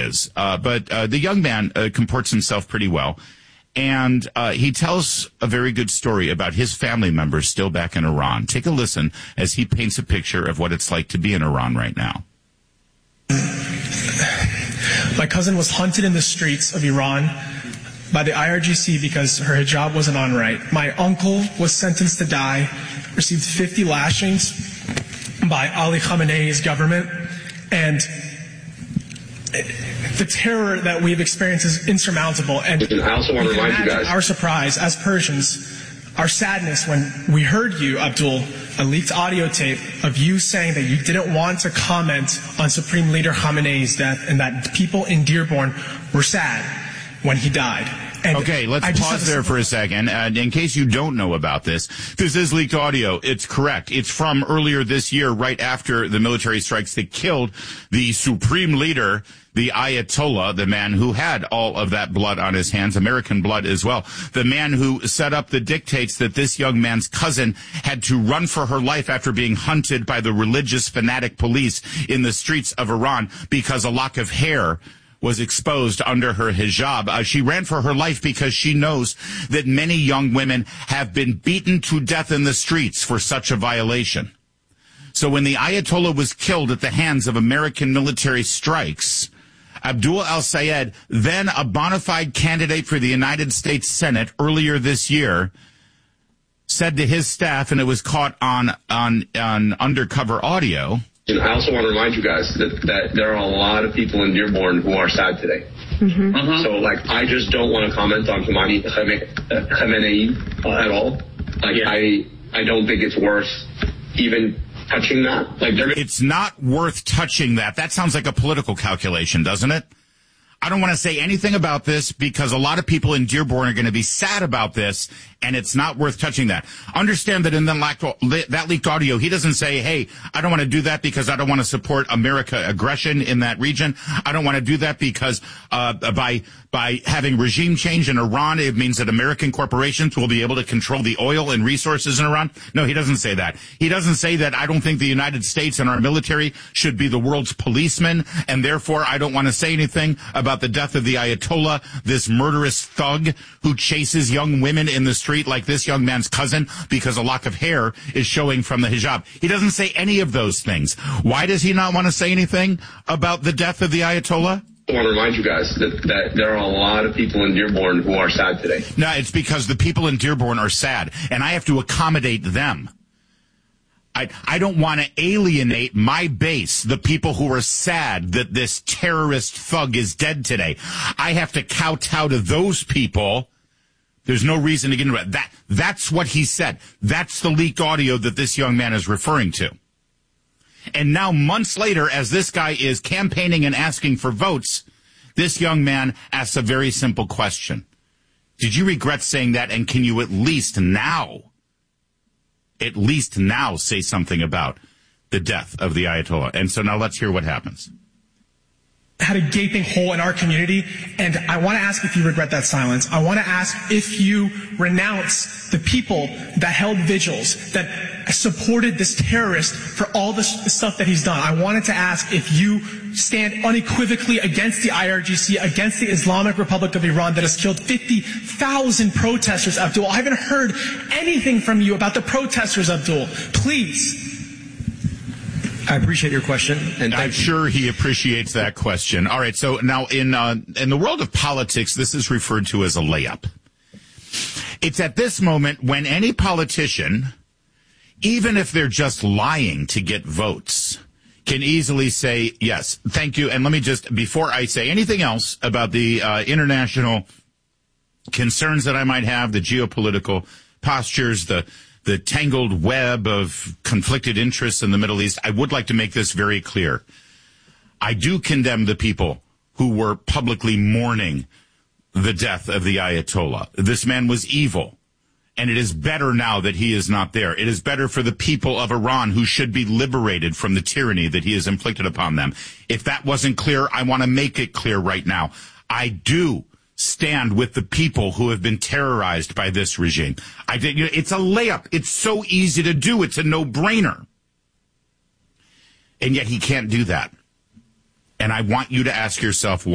is. But the young man comports himself pretty well. And he tells a very good story about his family members still back in Iran. Take a listen as he paints a picture of what it's like to be in Iran right now. My cousin was hunted in the streets of Iran by the IRGC because her hijab wasn't on right. My uncle was sentenced to die, received 50 lashings by Ali Khamenei's government, and the terror that we've experienced is insurmountable. And I also want to remind you guys, our surprise as Persians, our sadness when we heard you, Abdul, a leaked audio tape of you saying that you didn't want to comment on Supreme Leader Khamenei's death and that people in Dearborn were sad when he died. And okay, let's pause there for a second. In case you don't know about this is leaked audio. It's correct. It's from earlier this year, right after the military strikes that killed the supreme leader, the Ayatollah, the man who had all of that blood on his hands, American blood as well, the man who set up the dictates that this young man's cousin had to run for her life after being hunted by the religious fanatic police in the streets of Iran because a lock of hair was exposed under her hijab. She ran for her life because she knows that many young women have been beaten to death in the streets for such a violation. So when the Ayatollah was killed at the hands of American military strikes, Abdul al-Sayed, then a bona fide candidate for the United States Senate earlier this year, said to his staff, and it was caught on undercover audio. I also want to remind you guys that there are a lot of people in Dearborn who are sad today. Mm-hmm. Uh-huh. So, I just don't want to comment on Khamenei at all. I don't think it's worth even touching that. It's not worth touching that. That sounds like a political calculation, doesn't it? I don't want to say anything about this because a lot of people in Dearborn are going to be sad about this, and it's not worth touching that. Understand that in that leaked audio, he doesn't say, hey, I don't want to do that because I don't want to support America aggression in that region. I don't want to do that because by having regime change in Iran, it means that American corporations will be able to control the oil and resources in Iran. No, he doesn't say that. He doesn't say that I don't think the United States and our military should be the world's policemen, and therefore I don't want to say anything about the death of the Ayatollah, this murderous thug who chases young women in the street like this young man's cousin because a lock of hair is showing from the hijab. He doesn't say any of those things. Why does he not want to say anything about the death of the Ayatollah? I want to remind you guys that there are a lot of people in Dearborn who are sad today. No, it's because the people in Dearborn are sad, and I have to accommodate them. I don't want to alienate my base, the people who are sad that this terrorist thug is dead today. I have to kowtow to those people. There's no reason to get into it. That's what he said. That's the leaked audio that this young man is referring to. And now, months later, as this guy is campaigning and asking for votes, this young man asks a very simple question. Did you regret saying that, and can you at least now say something about the death of the Ayatollah? And so now let's hear what happens. Had a gaping hole in our community, and I want to ask if you regret that silence. I want to ask if you renounce the people that held vigils, that supported this terrorist for all the stuff that he's done. I wanted to ask if you stand unequivocally against the IRGC, against the Islamic Republic of Iran that has killed 50,000 protesters, Abdul. I haven't heard anything from you about the protesters, Abdul. Please. I appreciate your question, and I'm sure he appreciates that question. All right, so now in the world of politics, this is referred to as a layup. It's at this moment when any politician, even if they're just lying to get votes, can easily say, yes, thank you. And let me just, before I say anything else about the international concerns that I might have, the geopolitical postures, the tangled web of conflicted interests in the Middle East, I would like to make this very clear. I do condemn the people who were publicly mourning the death of the Ayatollah. This man was evil, and it is better now that he is not there. It is better for the people of Iran who should be liberated from the tyranny that he has inflicted upon them. If that wasn't clear, I want to make it clear right now. I do stand with the people who have been terrorized by this regime. It's a layup. It's so easy to do. It's a no-brainer. And yet he can't do that. And I want you to ask yourself why.